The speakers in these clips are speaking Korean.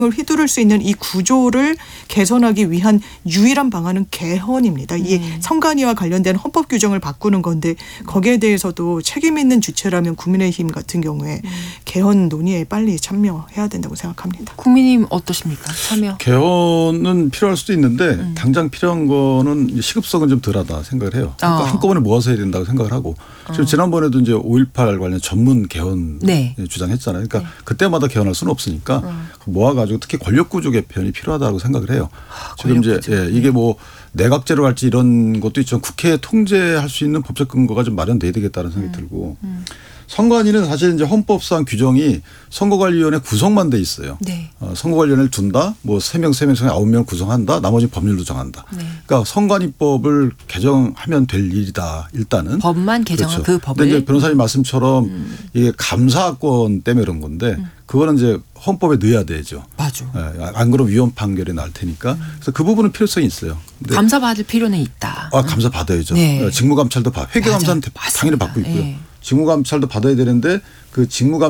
휘두를 수 있는 이 구조를 개선하기 위한 유일한 방안은 개헌입니다. 이 선관위와 관련된 헌법 규정을 바꾸는 건데 거기에 대해서도 책임 있는 주체라면 국민의힘 같은 경우에 개헌 논의에 빨리 참여해야 된다고 생각합니다. 국민의힘 어떠십니까? 참여. 개헌은 필요할 수도 있는데 당장 필요한 거는 시급성은 좀 덜하다 생각을 해요. 그러니까 한꺼번에 모아서 해야 된다고 생각을 하고 지금 지난번에도 이제 5.18 관련 전문 개헌 주장했잖아요. 그러니까 그때마다 개헌할 수는 없으니까 모아가지고 특히 권력구조 개편이 필요하다고 생각을 해요. 지금 이제 이게 뭐 내각제로 할지 이런 것도 있지만 국회에 통제할 수 있는 법적 근거가 좀 마련돼야 되겠다는 생각이 들고 선관위는 사실 이제 헌법상 규정이 선거관리위원회 구성만 돼 있어요. 네. 선거관리위원회를 둔다, 뭐 3명 중에 9명 구성한다, 나머지 법률로 정한다. 네. 그러니까 선관위법을 개정하면 될 일이다. 일단은 법만 개정한 그렇죠. 그 법을. 근데 이제 변호사님 말씀처럼 이게 감사권 때문에 그런 건데 그거는 이제 헌법에 넣어야 되죠. 맞아. 안 그러면 위헌 판결이 날 테니까. 그래서 그 부분은 필요성이 있어요. 감사 받을 필요는 있다. 감사 받아야죠. 네. 직무감찰도 회계감사는 당연히 받고 있고요. 직무감찰도 받아야 되는데 그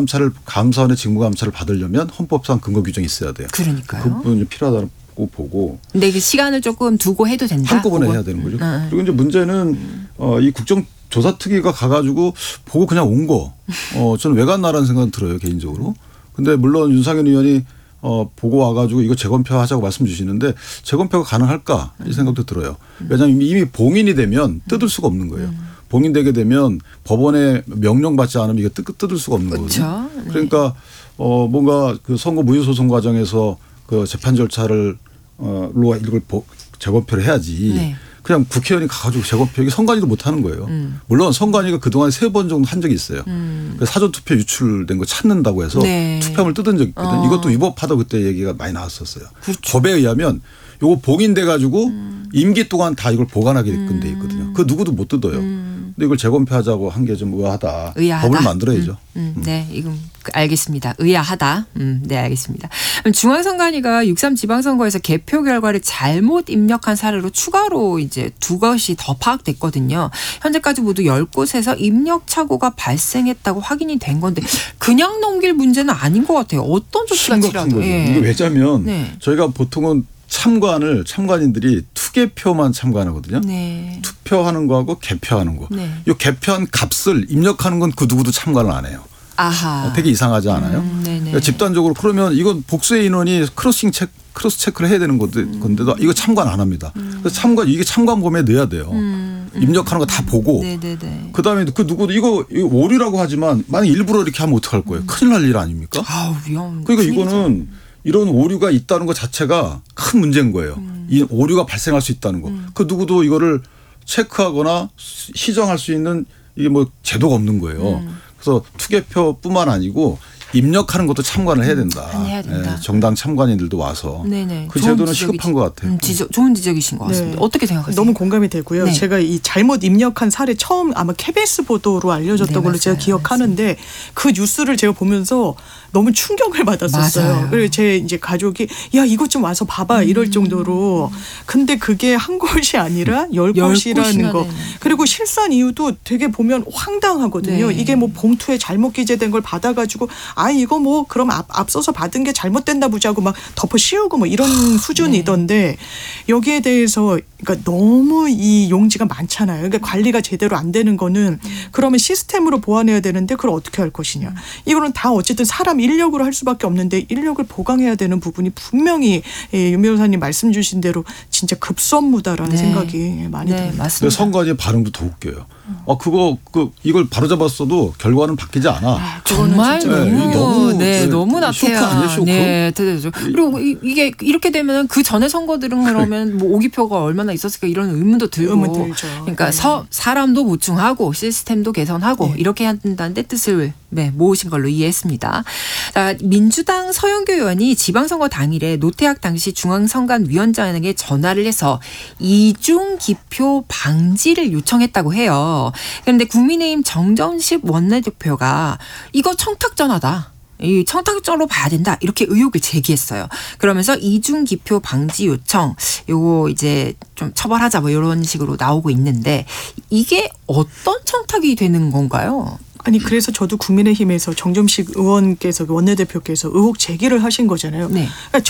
감사원의 직무감찰을 받으려면 헌법상 근거 규정이 있어야 돼요. 그러니까요. 그 부분이 필요하다고 보고. 근데 그 시간을 조금 두고 해도 된다. 한꺼번에 해야 되는 거죠. 그리고 이제 문제는 이 국정조사특위가 가가지고 보고 그냥 온 거. 저는 왜 갔나라는 생각은 들어요 개인적으로. 근데 물론 윤상현 의원이 보고 와가지고 이거 재검표하자고 말씀 주시는데 재검표가 가능할까 이 생각도 들어요. 왜냐하면 이미 봉인이 되면 뜯을 수가 없는 거예요. 봉인되게 되면 법원의 명령받지 않으면 이게 뜯을 수가 없는 거거든요. 네. 그러니까 뭔가 그 선거 무효소송 과정에서 그 재판 절차를 이걸 재검표를 해야지. 네. 그냥 국회의원이 가가지고 재검표 이게 선관위도 못 하는 거예요. 물론 선관위가 그동안 3번 정도 한 적이 있어요. 사전투표 유출된 거 찾는다고 해서 투표함을 뜯은 적이 있거든요. 이것도 위법하다고 그때 얘기가 많이 나왔었어요. 그렇죠. 법에 의하면 요거 봉인돼 가지고 임기 동안 다 이걸 보관하게끔 돼 있거든요. 그 누구도 못 뜯어요. 근데 이걸 재검표하자고 한 게 좀 의아하다. 법을 만들어야죠. 네, 이건 알겠습니다. 의아하다. 네, 알겠습니다. 중앙선관위가 6.3 지방선거에서 개표 결과를 잘못 입력한 사례로 추가로 이제 2곳이 더 파악됐거든요. 현재까지 모두 10곳에서 입력 착오가 발생했다고 확인이 된 건데 그냥 넘길 문제는 아닌 것 같아요. 어떤 조치가 필요하죠? 이게 왜냐하면 저희가 보통은 참관인들이 투개표만 참관하거든요. 네. 투표하는 거하고 개표하는 거. 이 개표한 값을 입력하는 건 그 누구도 참관을 안 해요. 아하. 되게 이상하지 않아요? 그러니까 집단적으로 그러면 이건 복수의 인원이 크로스 체크를 해야 되는 건데도 이거 참관 안 합니다. 그래서 이게 참관 범위에 넣어야 돼요. 입력하는 거 다 보고. 그다음에 그 누구도 이거 오류라고 하지만 만약 일부러 이렇게 하면 어떡할 거예요? 큰일 날 일 아닙니까? 그러니까 이거는 이런 오류가 있다는 것 자체가 큰 문제인 거예요. 이 오류가 발생할 수 있다는 거. 그 누구도 이거를 체크하거나 시정할 수 있는 이게 뭐 제도가 없는 거예요. 그래서 투개표뿐만 아니고 입력하는 것도 참관을 해야 된다. 해야 된다. 정당 참관인들도 와서. 그 제도는 시급한 것 같아요. 좋은 지적이신 것 같습니다. 어떻게 생각하세요? 너무 공감이 되고요. 제가 이 잘못 입력한 사례 처음 아마 KBS 보도로 알려졌던 걸로 제가 기억하는데 그 뉴스를 제가 보면서 너무 충격을 받았었어요. 그리고 제 이제 가족이 야 이것 좀 와서 봐봐 이럴 정도로. 근데 그게 한 곳이 아니라 10곳이라는 거. 그리고 실수한 이유도 되게 보면 황당하거든요. 이게 뭐 봉투에 잘못 기재된 걸 받아가지고 이거 뭐 그럼 앞서서 받은 게 잘못됐나 보지 하고 막 덮어 씌우고 뭐 이런 수준이던데 여기에 대해서 그러니까 너무 이 용지가 많잖아요. 그러니까 관리가 제대로 안 되는 거는 그러면 시스템으로 보완해야 되는데 그걸 어떻게 할 것이냐. 이거는 다 어쨌든 사람 인력으로 할 수밖에 없는데 인력을 보강해야 되는 부분이 분명히 윤 변호사님 말씀 주신 대로 진짜 급선무다라는 생각이 많이 듭니다. 맞습니다. 선관위 반응도 더 웃겨요. 이걸 바로잡았어도 결과는 바뀌지 않아. 정말 너무 나태한. 쇼크 아니에요, 쇼크? 네, 그리고 이게 이렇게 되면 그 전에 선거들은 그러면 뭐 오기표가 얼마나 있었을까 이런 의문도 들고. 그러니까 사람도 보충하고 시스템도 개선하고 이렇게 한다는 뜻을 모으신 걸로 이해했습니다. 민주당 서영교 의원이 지방선거 당일에 노태학 당시 중앙선관위원장에게 전화를 해서 이중 기표 방지를 요청했다고 해요. 그런데 국민의힘 정전식 원내대표가 이거 청탁전화다. 이 청탁전으로 봐야 된다. 이렇게 의혹을 제기했어요. 그러면서 이중 기표 방지 요청 요거 이제 좀 처벌하자 뭐 이런 식으로 나오고 있는데 이게 어떤 청탁이 되는 건가요? 아니 그래서 저도 국민의힘에서 정점식 의원께서 원내대표께서 의혹 제기를 하신 거잖아요. 네. 그러니까